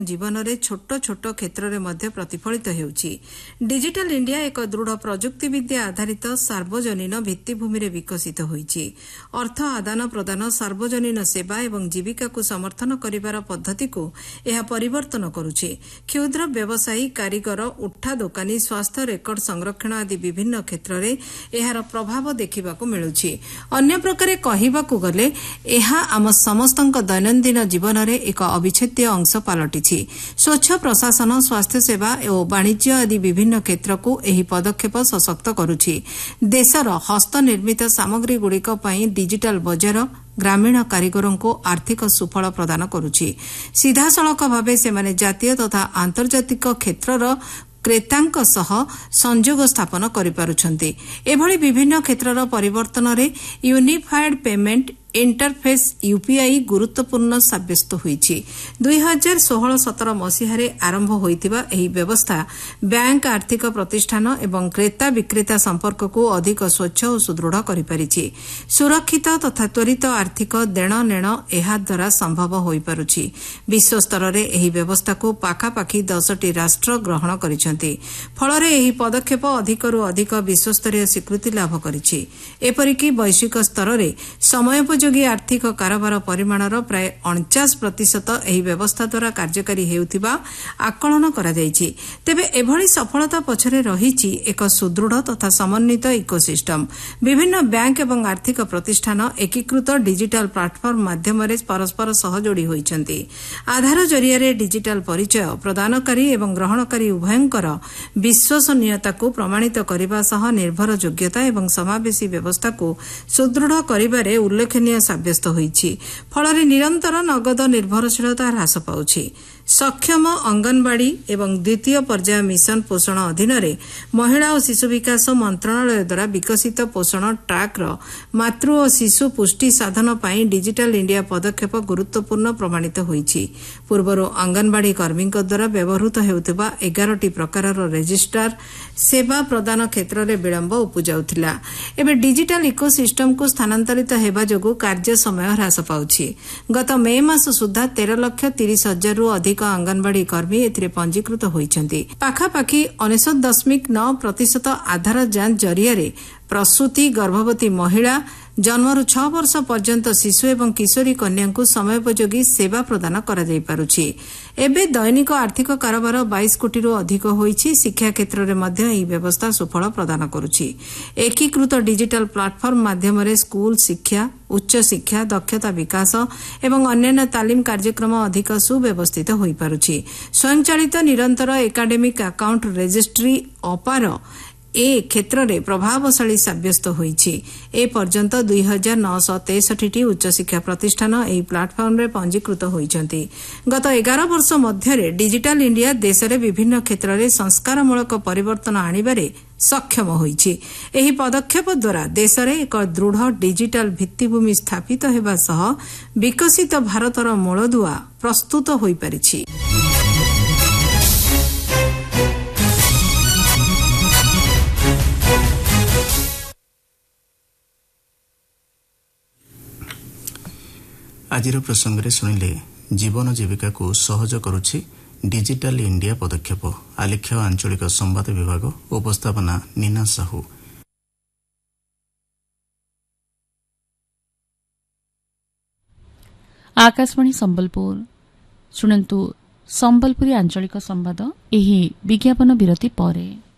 जीवन में छोट छोट क्षेत्र में प्रतिफलित होउछि। डिजिटल इंडिया एक दृढ़ प्रजुक्तिविद्या आधारित सार्वजनीन भित्तिभूमि रे विकसित होइछि। अर्थ आदान प्रदान, सार्वजनीन सेवा एवं जीविका को समर्थन करिवार पद्धति को यह परिवर्तन करुछि। क्षुद्र व्यवसायी, कारीगर, उठा दोकानी, स्वास्थ्य रेकर्ड संरक्षण आदि विभिन्न क्षेत्र में एहार प्रभाव देखिबाकू मिलुछि। अन्य प्रकार कहिबाकू गले एहा आम समस्तक दैनंदिन जीवन में एक अविच्छेद्य अंश पलटिछि। स्वच्छ प्रशासन, स्वास्थ्य सेवा और वाणिज्य आदि विभिन्न क्षेत्र को एही पदक्षेप सशक्त करुछि। देशर हस्तनिर्मित सामग्री गुड़िक पई डिजिटल बजार ग्रामीण कारीगरों को आर्थिक सुफल प्रदान करुछि। सीधासलख भावे सेमाने जातीय तथा आंतर्जातिक क्षेत्रर क्रेतांक सह संयोग स्थापन करिपारुछन्ति। एभଳି विभिन्न क्षेत्रर परिवर्तन रे यूनिफाइड पेमेंट इंटरफेस यूपीआई गुरुत्वपूर्ण साब्यस्त होइछि। 2016-17 मसीहारे आरंभ होइतिबा एही व्यवस्था बैंक, आर्थिक प्रतिष्ठान एवं क्रेता विक्रेता संपर्क को अधिक स्वच्छ और सुदृढ़ करिपारिछि। सुरक्षित तथा त्वरित आर्थिक देण नेण एहा द्वारा संभव होइपारुछि। विश्व स्तर रे एही व्यवस्था को पाखापाखि 10टी राष्ट्र ग्रहण करिसंति। फलरे एही पदक्षेप अधिकरु अधिक विश्वस्तरीय स्वीकृति लाभ करिछि। एपरिकि वैश्विक स्तर रे समय जोगी आर्थिक कारोबार परिमाणर प्राय 49% एही व्यवस्था द्वारा कार्यकारी हेउथिबा आकलन करा जायछि। तेबे एभଳି सफलता पछरे रहिछि एक सुदृढ़ तथा समन्वित इकोसिस्टम। विभिन्न बैंक एवं आर्थिक प्रतिष्ठान एकीकृत डिजिटल प्लाटफर्म माध्यम परस्पर सह जोड़ी होइछन्ति। आधार जरिया डिजिटल परिचय प्रदानकारी एवं ग्रहणकारी उभयंकर विश्वसनीयता को प्रमाणित करने सह निर्भर योग्यता एवं समावेशी व्यवस्था को सुदृढ़ करिबारे उल्लेखनीय साब्यस्त होइछि। फलरे निरंतर नगद निर्भरशीलता ह्रास पाउछि। सक्षम अंगनवाड़ी एवं द्वितीय पर्याय मिशन पोषण अधीन महिला और शिशु विकास मंत्रणालय द्वारा विकसित पोषण ट्रैकर मातृ और शिशु पुष्टि साधन पाई डिजिटल इंडिया पदक्षेप गुरुत्वपूर्ण प्रमाणित होइछि। पूर्वरु अंगनवाड़ी कर्मी द्वारा व्यवहृत हेउथिबा 11टी प्रकारर रेजिस्ट्रार सेवा प्रदान क्षेत्र में विलंब उपजाउथिला। एबे डिजिटल इकोसिस्टम को स्थानांतरित हेबा जोगु कार्य समय ह्रास पाउछि। गत मे मास सुधा 13,30,000 रु अधिक अंगनवाड़ी कर्मी एथिरे पंजीकृत होइछन्ति। पाखापाखि 99.9% आधार जांच जरिया प्रसूति, गर्भवती महिला, जन्मरू 6 वर्ष पर्यंत शिशु एवं किशोरी कन्या को समयोपयोगी सेवा प्रदान करा जाई पारुछि। एबे दैनिक आर्थिक कारोबार 22 कोटी रु अधिक होइछि। शिक्षा क्षेत्र में मध्य एही व्यवस्था सुफल प्रदान करुछि। एकीकृत डिजिटल प्लाटफर्म माध्यम स्कूल शिक्षा, उच्च शिक्षा, दक्षता विकास एवं अन्य तालीम कार्यक्रम अधिक सुव्यवस्थित होई पारुछि। स्वयंचालित निरंतर एकाडेमिक अकाउंट रजिस्ट्री अपार ए क्षेत्र में प्रभावशाली साब्यस्त होइछि। ए पर्यंत 2,963 उच्च शिक्षा प्रतिष्ठान एही प्लाटफर्म रे पंजीकृत होइछन्ति। गत 11 वर्ष मध्य डिजिटल इंडिया देश में विभिन्न क्षेत्र में संस्कारमूलक परिवर्तन आनिबारे सक्षम होइछि। एही पदक्षेप द्वारा देश में एक दृढ़ डिजिटल भित्तिभूमि स्थापित हेबा सह विकसित भारतर मूलदुआ प्रस्तुत होई पारिछि। आजिर प्रसंग रे सुनिले जीवन जीविका को सहज करुछि डिजिटल इंडिया पदक्षेप। आलेख्य आंचलिक संवाद विभाग, उपस्थापना नीना साहू। आकाशवाणी संबलपुर शुणन्तु संबलपुरी आंचलिक संवाद एही विज्ञापन विरति परे।